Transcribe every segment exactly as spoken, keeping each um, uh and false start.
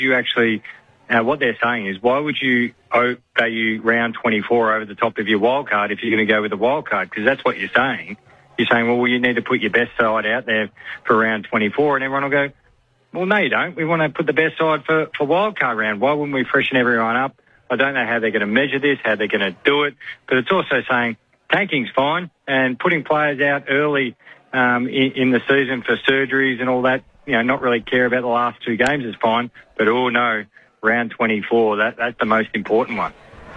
you actually... Now, what they're saying is, why would you value round twenty-four over the top of your wild card if you're going to go with the wild card? Because that's what you're saying. You're saying, well, you need to put your best side out there for round twenty-four, and everyone will go, well, no, you don't. We want to put the best side for, for wild card round. Why wouldn't we freshen everyone up? I don't know how they're going to measure this, how they're going to do it, but it's also saying tanking's fine, and putting players out early um, in, in the season for surgeries and all that, you know, not really care about the last two games is fine, but oh no, round twenty-four, that, that's the most important one.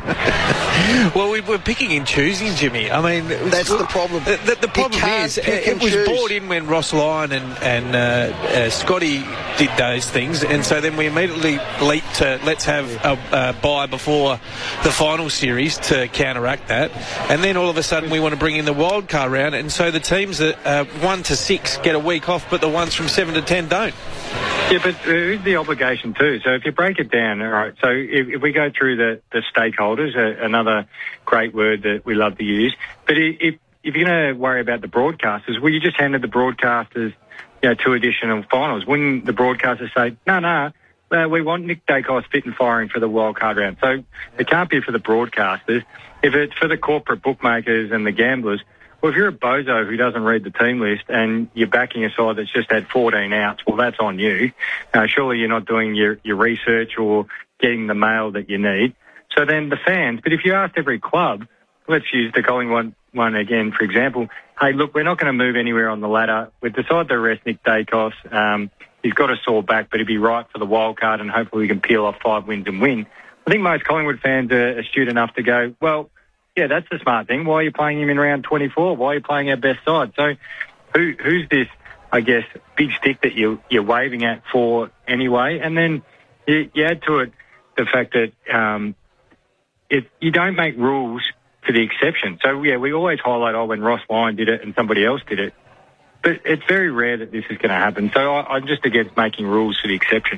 Well, we we're picking and choosing, Jimmy. I mean, that's the problem. The, the, the problem is, it, it was choose. brought in when Ross Lyon and, and uh, uh, Scotty did those things, and so then we immediately leaped to let's have a, a bye before the final series to counteract that, and then all of a sudden we want to bring in the wild card round, and so the teams that uh, one to six get a week off, but the ones from seven to ten don't. Yeah, but who's the obligation too? So if you break it down, all right, so if, if we go through the, the stakeholders, uh, another great word that we love to use, but if, if you're going to worry about the broadcasters, well, you just handed the broadcasters, you know, two additional finals. Wouldn't the broadcasters say, no, no, uh, we want Nick Dacos fit and firing for the wild card round? So it can't be for the broadcasters. If it's for the corporate bookmakers and the gamblers, well, if you're a bozo who doesn't read the team list and you're backing a side that's just had fourteen outs, well, that's on you. Uh, surely you're not doing your, your research or getting the mail that you need. So then the fans, but if you asked every club, let's use the Collingwood one again, for example, hey, look, we're not going to move anywhere on the ladder. We've decided to arrest Nick Dacos. Um, he's got a sore back, but he'd be right for the wild card, and hopefully we can peel off five wins and win. I think most Collingwood fans are astute enough to go, well, yeah, that's the smart thing. Why are you playing him in round twenty-four? Why are you playing our best side? So who, who's this, I guess, big stick that you, you're waving at for anyway? And then you, you add to it the fact that um, it, you don't make rules for the exception. So, yeah, we always highlight, oh, when Ross Lyon did it and somebody else did it. But it's very rare that this is going to happen. So I, I'm just against making rules for the exception.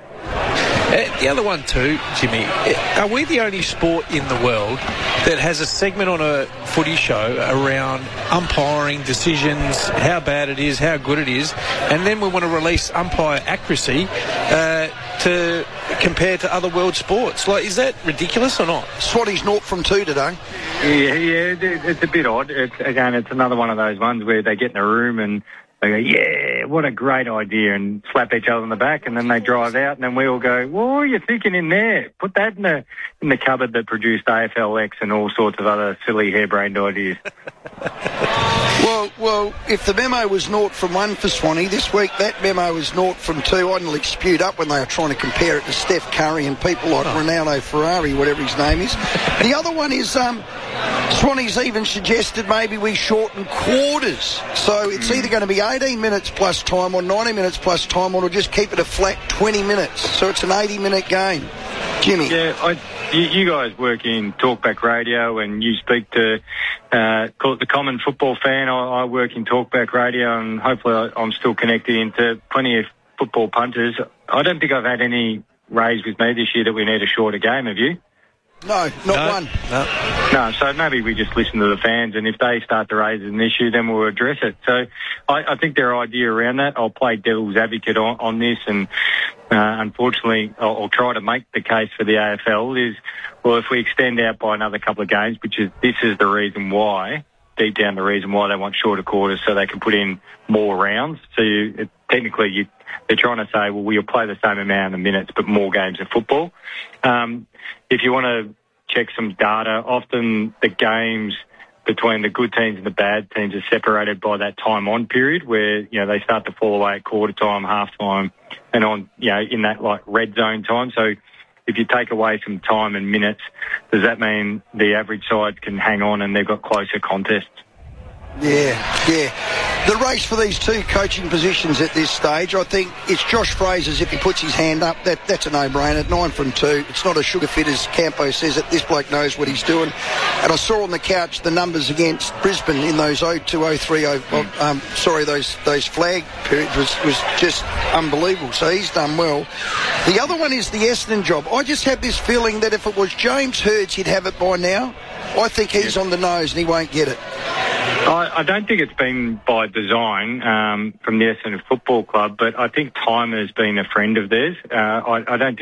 Uh, the other one too, Jimmy, are we the only sport in the world that has a segment on a footy show around umpiring decisions, how bad it is, how good it is, and then we want to release umpire accuracy uh, to compare to other world sports? Like, is that ridiculous or not? Swatty's naught from two today. Yeah, yeah, it's a bit odd. It's, again, it's another one of those ones where they get in a room and they go, yeah, what a great idea, and slap each other on the back, and then they drive out, and then we all go, what are you thinking in there? Put that in the in the cupboard that produced A F L X and all sorts of other silly harebrained ideas. Well, well, if the memo was naught from one for Swanee, this week that memo was naught from two. I nearly spewed up when they were trying to compare it to Steph Curry and people like oh. Ronaldo Ferrari, whatever his name is. The other one is um, Swanee's even suggested maybe we shorten quarters. So it's mm. either going to be eighteen minutes plus time or ninety minutes plus time, or we'll just keep it a flat twenty minutes. So it's an eighty-minute game. Jimmy. Yeah, I, you, you guys work in Talkback Radio and you speak to, uh, call it the common football fan. I, I work in Talkback Radio, and hopefully I, I'm still connected into plenty of football punters. I don't think I've had any raised with me this year that we need a shorter game, have you? No, not no, one. No. no, so maybe we just listen to the fans, and if they start to raise an issue, then we'll address it. So I, I think their idea around that, I'll play devil's advocate on, on this, and uh, unfortunately I'll, I'll try to make the case for the A F L is, well, if we extend out by another couple of games, which is, this is the reason why, deep down the reason why they want shorter quarters, so they can put in more rounds. So you, it, technically you, they're trying to say, well, we'll play the same amount of minutes but more games of football. Um, if you want to check some data, often the games between the good teams and the bad teams are separated by that time on period where, you know, they start to fall away at quarter time, half time, and on, you know, in that like red zone time. So if you take away some time and minutes, does that mean the average side can hang on and they've got closer contests? Yeah, yeah. The race for these two coaching positions at this stage, I think it's Josh Fraser's. If he puts his hand up, that that's a no-brainer. Nine from two. It's not a sugar fit, as Campo says it. This bloke knows what he's doing. And I saw on the couch the numbers against Brisbane in those oh two oh three, oh, um, sorry, those those flag periods was, was just unbelievable. So he's done well. The other one is the Essendon job. I just have this feeling that if it was James Hirds, he'd have it by now. I think he's on the nose and he won't get it. I, I don't think it's been by design um, from the Essendon Football Club, but I think time has been a friend of theirs. Uh, I, I don't